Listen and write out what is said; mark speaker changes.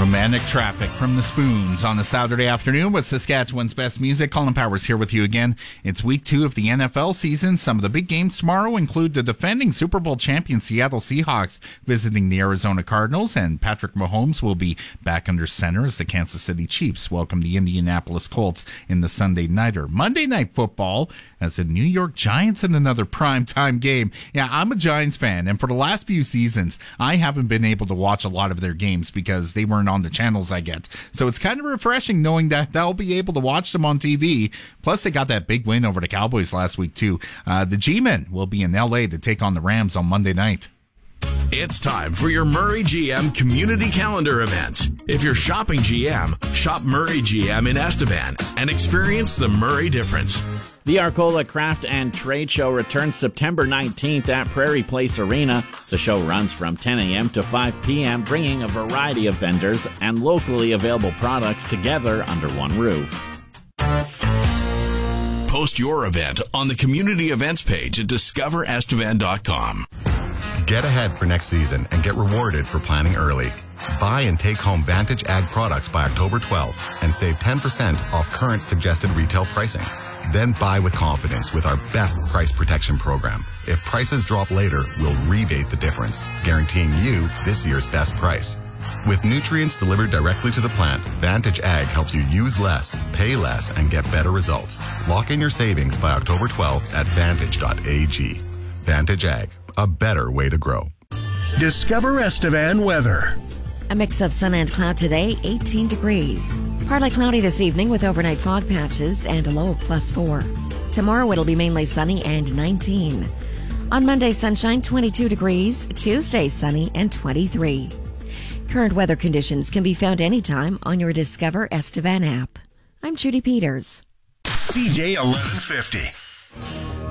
Speaker 1: Romantic Traffic from the Spoons on a Saturday afternoon with Saskatchewan's best music. Colin Powers here with you again. It's week 2 of the NFL season. Some of the big games tomorrow include the defending Super Bowl champion Seattle Seahawks visiting the Arizona Cardinals, and Patrick Mahomes will be back under center as the Kansas City Chiefs welcome the Indianapolis Colts in the Sunday nighter. Monday Night Football as the New York Giants in another primetime game. Yeah, I'm a Giants fan, and for the last few seasons, I haven't been able to watch a lot of their games because they weren't on the channels I get. So it's kind of refreshing knowing that I'll be able to watch them on TV. Plus, they got that big win over the Cowboys last week, too. The G-Men will be in L.A. to take on the Rams on Monday night.
Speaker 2: It's time for your Murray GM Community Calendar event. If you're shopping GM, shop Murray GM in Estevan and experience the Murray difference.
Speaker 3: The Arcola Craft and Trade Show returns September 19th at Prairie Place Arena. The show runs from 10 a.m. to 5 p.m., bringing a variety of vendors and locally available products together under one roof.
Speaker 2: Post your event on the community events page at discoverestevan.com.
Speaker 4: Get ahead for next season and get rewarded for planning early. Buy and take home Vantage Ag products by October 12th and save 10% off current suggested retail pricing. Then buy with confidence with our best price protection program. If prices drop later, we'll rebate the difference, guaranteeing you this year's best price. With nutrients delivered directly to the plant, Vantage Ag helps you use less, pay less, and get better results. Lock in your savings by October 12th at vantage.ag. Vantage Ag, a better way to grow.
Speaker 5: Discover Estevan weather.
Speaker 6: A mix of sun and cloud today, 18 degrees. Partly cloudy this evening with overnight fog patches and a low of +4. Tomorrow it'll be mainly sunny and 19. On Monday, sunshine, 22 degrees. Tuesday, sunny and 23. Current weather conditions can be found anytime on your Discover Estevan app. I'm Judy Peters.
Speaker 5: CJ 1150.